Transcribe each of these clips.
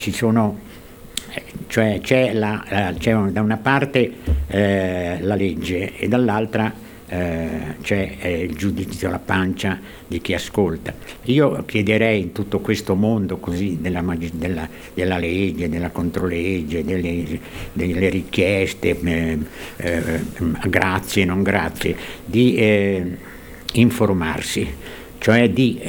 ci sono, cioè c'è da una parte la legge e dall'altra c'è il giudizio alla pancia di chi ascolta. Io chiederei in tutto questo mondo così della legge, della controlegge, delle richieste, grazie, non grazie, di informarsi, cioè di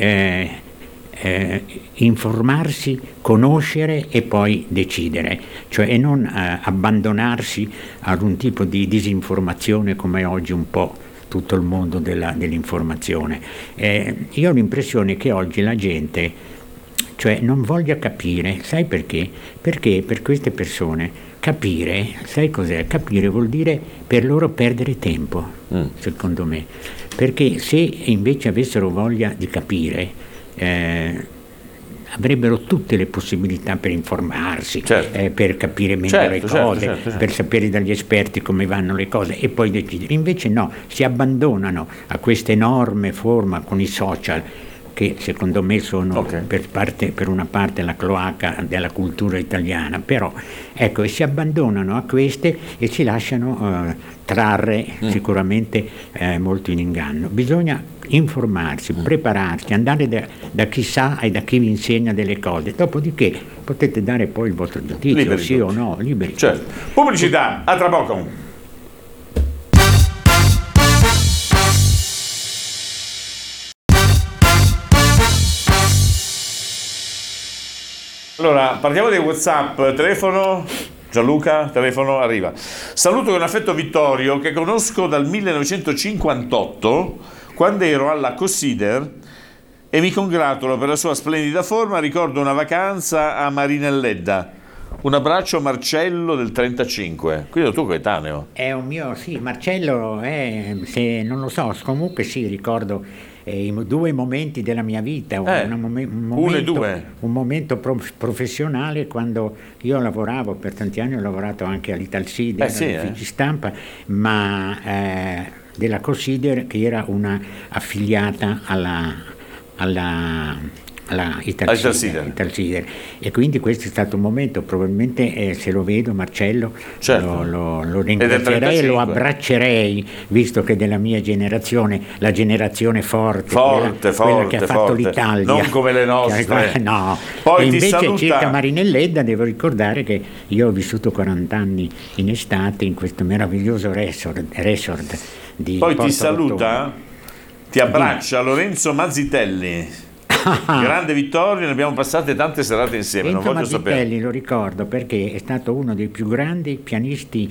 informarsi, conoscere e poi decidere, cioè e non abbandonarsi ad un tipo di disinformazione come oggi un po' tutto il mondo dell'informazione. Io ho l'impressione che oggi la gente, cioè, non voglia capire, sai perché? Perché per queste persone capire, sai cos'è? Capire vuol dire per loro perdere tempo, secondo me, perché se invece avessero voglia di capire, avrebbero tutte le possibilità per informarsi, certo, per capire meglio le cose, certo. Per sapere dagli esperti come vanno le cose e poi decidere. Invece no, si abbandonano a questa enorme forma con i social, che secondo me sono per una parte la cloaca della cultura italiana, però ecco, e si abbandonano a queste e si lasciano trarre sicuramente molto in inganno. Bisogna informarsi, prepararsi, andare da chi sa e da chi vi insegna delle cose, dopodiché potete dare poi il vostro giudizio, liberi sì tutti. O no, liberi. Certo. Pubblicità, a tra poco. Allora, partiamo dei WhatsApp, telefono, Gianluca, telefono, arriva. Saluto con affetto Vittorio, che conosco dal 1958, quando ero alla Cossider, e mi congratulo per la sua splendida forma. Ricordo una vacanza a Marinelledda. Un abbraccio a Marcello del 35, quindi è tuo coetaneo. È un mio, sì, Marcello è, se non lo so, comunque sì, ricordo i due momenti della mia vita, un momento professionale quando io lavoravo, per tanti anni ho lavorato anche all'Italsider, all'uffici stampa, ma della Cossider, che era una affiliata alla Italsider, e quindi questo è stato un momento, probabilmente se lo vedo Marcello, certo, lo ringrazierei e lo abbraccerei, visto che della mia generazione, la generazione forte quella che ha fatto l'Italia, non come le nostre, no. Poi e invece circa Marinelledda devo ricordare che io ho vissuto 40 anni in estate in questo meraviglioso resort di poi Porto ti saluta Rotondo. Ti abbraccia Lorenzo Mazzitelli. Grande Vittorio, ne abbiamo passate tante serate insieme. Lorenzo non voglio Mazzitelli sapere. Lo ricordo perché è stato uno dei più grandi pianisti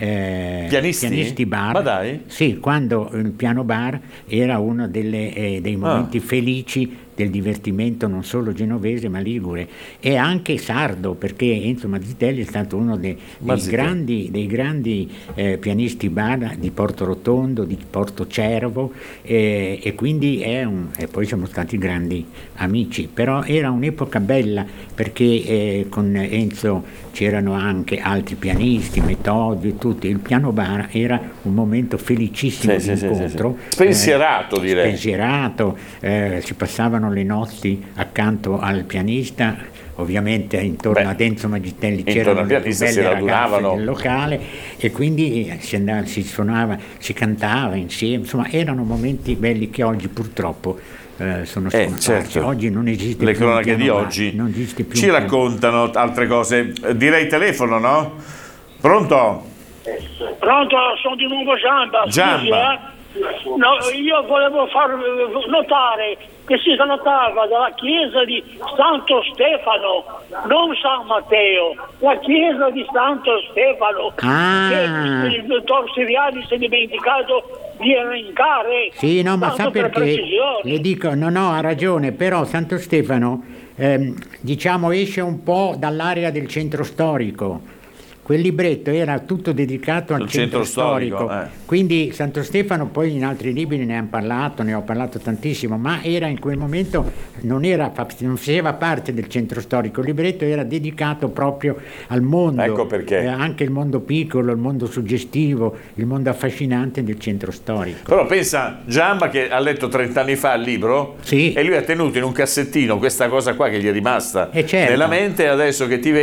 bar. Ma dai? Sì, quando il piano bar era uno dei momenti felici del divertimento non solo genovese ma ligure e anche sardo, perché Enzo Mazzitelli è stato uno dei grandi pianisti bar di Porto Rotondo, di Porto Cervo, e quindi e poi siamo stati grandi amici. Però era un'epoca bella perché con Enzo c'erano anche altri pianisti, Metodi, tutti. Il piano bar era un momento felicissimo di incontro. Spensierato, direi. Spensierato, si passavano le notti accanto al pianista, ovviamente intorno ad Enzo Mazzitelli c'erano le più belle ragazze del locale, e quindi si suonava, si cantava insieme, insomma erano momenti belli che oggi purtroppo sono scomparsi. Certo. Oggi non esiste le più cronache di oggi non esiste più ci raccontano altre cose. Direi telefono, no? Pronto? Pronto, sono di nuovo Giamba. No, io volevo far notare che si trattava della chiesa di Santo Stefano, non San Matteo, la chiesa di Santo Stefano, che il dottor Siriani si è dimenticato di elencare. Sì, no, ma sa perché? Le dico, no, ha ragione, però Santo Stefano diciamo esce un po' dall'area del centro storico. quel libretto era tutto dedicato al centro storico. Quindi Santo Stefano, poi in altri libri ne ho parlato tantissimo, ma era in quel momento non faceva parte del centro storico. Il libretto era dedicato proprio al mondo, ecco perché. Anche il mondo piccolo, il mondo suggestivo, il mondo affascinante del centro storico. Però pensa, Giamba che ha letto 30 anni fa il libro, sì, e lui ha tenuto in un cassettino questa cosa qua che gli è rimasta certo, nella mente, adesso che ti